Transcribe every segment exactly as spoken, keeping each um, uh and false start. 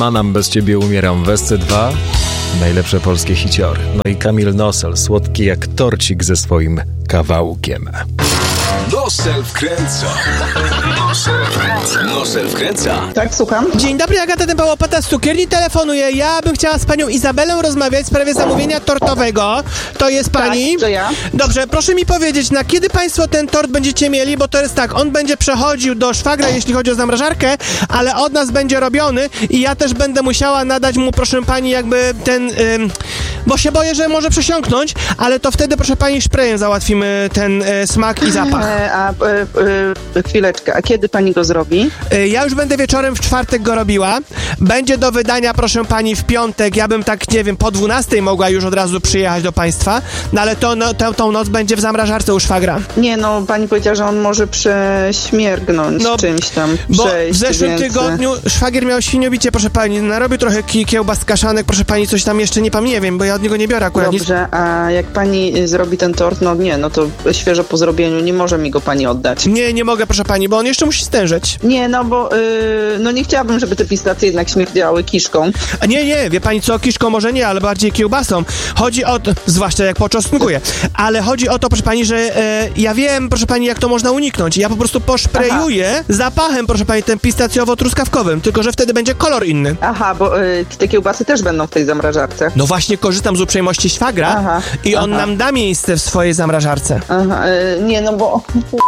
Manam, bez ciebie umieram w S C dwa. Najlepsze polskie hiciory. No i Kamil Nosel, słodki jak torcik ze swoim kawałkiem. Nosel wkręca. Nosel wkręca. Nosel wkręca. Tak, słucham. Dzień dobry, Agata Dęba-Łopata z cukierni telefonuje. Ja bym chciała z panią Izabelą rozmawiać w sprawie zamówienia tortowego. To jest pani? Tak, to ja. Dobrze, proszę mi powiedzieć, na kiedy państwo ten tort będziecie mieli, bo to jest tak, on będzie przechodził do szwagra, jeśli chodzi o zamrażarkę, ale od nas będzie robiony i ja też będę musiała nadać mu, proszę pani, jakby ten... Ym, bo się boję, że może przesiąknąć, ale to wtedy, proszę pani, szprejem załatwimy ten y, smak i zapach. E, a e, e, chwileczkę, a kiedy pani go zrobi? Y, ja już będę wieczorem w czwartek go robiła. Będzie do wydania, proszę pani, w piątek. Ja bym tak, nie wiem, po dwunastej mogła już od razu przyjechać do państwa, no ale to, no, tę, tą noc będzie w zamrażarce u szwagra. Nie, no, pani powiedziała, że on może prześmiergnąć No, czymś tam. Bo przejść, w zeszłym więc... tygodniu szwagier miał świniobicie, proszę pani, narobił trochę ki- kiełbas kaszanek, proszę pani, coś tam jeszcze nie pamiętam, nie wiem, bo ja od niego nie biorę akurat nic. Dobrze, a jak pani zrobi ten tort, no nie, no to świeżo po zrobieniu nie może mi go pani oddać. Nie, nie mogę, proszę pani, bo on jeszcze musi stężeć. Nie, no bo yy, no nie chciałabym, żeby te pistacje jednak śmierdziały kiszką. A nie, nie, wie pani co, kiszką może nie, ale bardziej kiełbasą. Chodzi o to, zwłaszcza jak poczosnkuję, ale chodzi o to, proszę pani, że e, ja wiem, proszę pani, jak to można uniknąć. Ja po prostu poszprejuję Aha. zapachem, proszę pani, tym pistacjowo-truskawkowym, tylko że wtedy będzie kolor inny. Aha, bo yy, te kiełbasy też będą w tej zamrażarce. No właśnie korzystam z uprzejmości szwagra Aha, i on aha. nam da miejsce w swojej zamrażarce. Aha, yy, nie, no bo...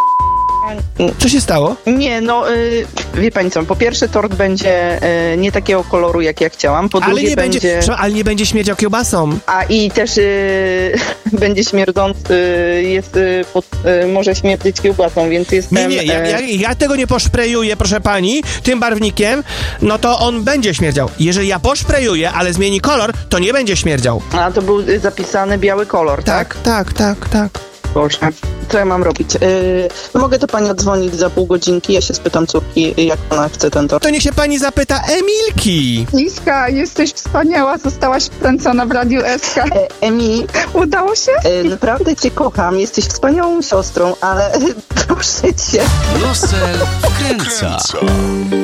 Co się stało? Nie, no, y, wie pani co, po pierwsze tort będzie y, nie takiego koloru, jak ja chciałam, po Ale drugie nie będzie... będzie, ale nie będzie śmierdział kiełbasą. A i też y, będzie śmierdzący, y, jest, y, pod, y, może śmierdzieć kiełbasą, więc jestem... Nie, nie, ja, ja, ja tego nie poszprejuję, proszę pani, tym barwnikiem, no to on będzie śmierdział. Jeżeli ja poszprejuję, ale zmieni kolor, to nie będzie śmierdział. A to był y, zapisany biały kolor, tak? Tak, tak, tak, tak. Boże, co ja mam robić? Yy, no mogę to pani odzwonić za pół godzinki, ja się spytam córki, jak ona chce ten tort. To niech się pani zapyta Emilki. Iska, jesteś wspaniała, zostałaś wkręcona w Radiu S K. E, Emi, Udało się? e, naprawdę cię kocham, jesteś wspaniałą siostrą, ale proszę cię. Nosel wkręca.